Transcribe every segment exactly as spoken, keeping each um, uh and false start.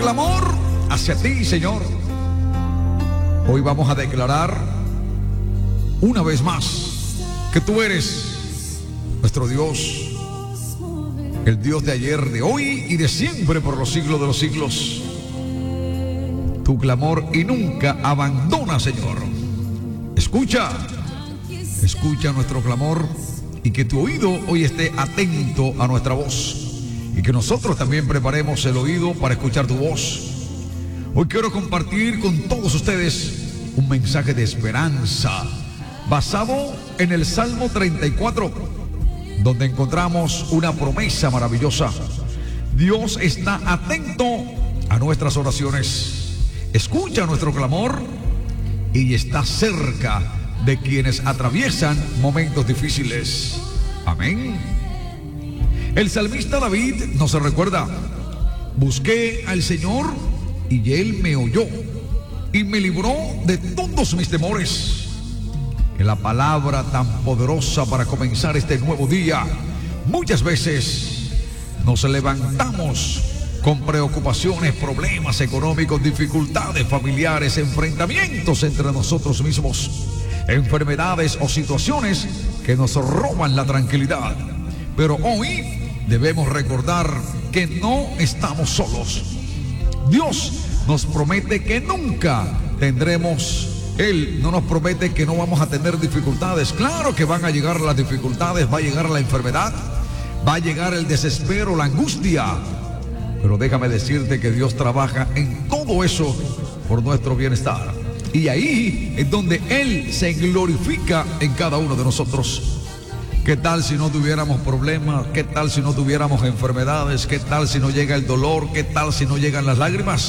clamor hacia ti, Señor. Hoy vamos a declarar una vez más que tú eres nuestro Dios, el Dios de ayer, de hoy y de siempre, por los siglos de los siglos. Tu clamor y nunca abandona, Señor. Escucha, escucha nuestro clamor y que tu oído hoy esté atento a nuestra voz y que nosotros también preparemos el oído para escuchar tu voz. Hoy quiero compartir con todos ustedes un mensaje de esperanza basado en el Salmo treinta y cuatro, donde encontramos una promesa maravillosa. Dios está atento a nuestras oraciones, escucha nuestro clamor y está cerca de quienes atraviesan momentos difíciles. Amén. El salmista David nos recuerda: busqué al Señor y Él me oyó y me libró de todos mis temores. Que la palabra tan poderosa para comenzar este nuevo día. Muchas veces nos levantamos con preocupaciones, problemas económicos, dificultades familiares, enfrentamientos entre nosotros mismos, enfermedades o situaciones que nos roban la tranquilidad. Pero hoy debemos recordar que no estamos solos. Dios nos promete que nunca tendremos, Él no nos promete que no vamos a tener dificultades. Claro que van a llegar las dificultades, va a llegar la enfermedad, va a llegar el desespero, la angustia. Pero déjame decirte que Dios trabaja en todo eso por nuestro bienestar. Y ahí es donde Él se glorifica en cada uno de nosotros. ¿Qué tal si no tuviéramos problemas? ¿Qué tal si no tuviéramos enfermedades? ¿Qué tal si no llega el dolor? ¿Qué tal si no llegan las lágrimas?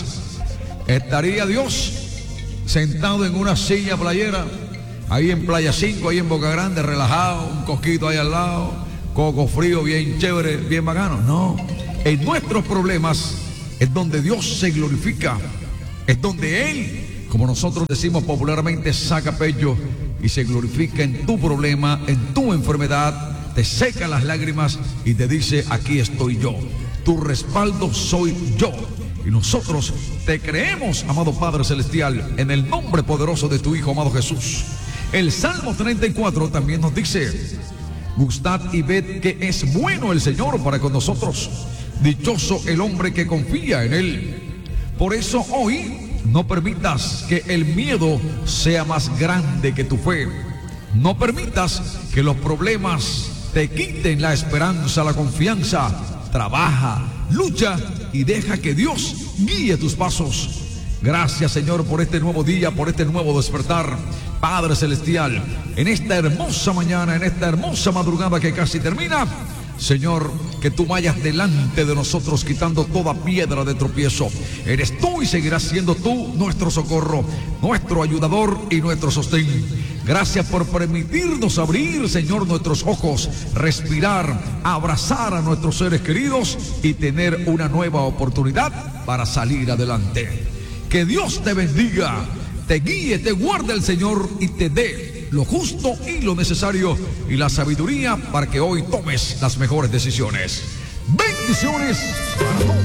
¿Estaría Dios sentado en una silla playera, ahí en Playa cinco, ahí en Boca Grande, relajado, un coquito ahí al lado, coco frío, bien chévere, bien bacano? No, en nuestros problemas es donde Dios se glorifica, es donde Él, como nosotros decimos popularmente, saca pecho y se glorifica en tu problema, en tu enfermedad, te seca las lágrimas y te dice: aquí estoy yo, tu respaldo soy yo. Y nosotros te creemos, amado Padre Celestial, en el nombre poderoso de tu Hijo, amado Jesús. El Salmo treinta y cuatro también nos dice: gustad y ved que es bueno el Señor para con nosotros. Dichoso el hombre que confía en Él. Por eso hoy no permitas que el miedo sea más grande que tu fe. No permitas que los problemas te quiten la esperanza, la confianza. Trabaja, lucha y deja que Dios guíe tus pasos. Gracias, Señor, por este nuevo día, por este nuevo despertar. Padre Celestial, en esta hermosa mañana, en esta hermosa madrugada que casi termina, Señor, que tú vayas delante de nosotros quitando toda piedra de tropiezo. Eres tú y seguirás siendo tú nuestro socorro, nuestro ayudador y nuestro sostén. Gracias por permitirnos abrir, Señor, nuestros ojos, respirar, abrazar a nuestros seres queridos y tener una nueva oportunidad para salir adelante. Que Dios te bendiga, te guíe, te guarde el Señor y te dé lo justo y lo necesario y la sabiduría para que hoy tomes las mejores decisiones. Bendiciones para todos.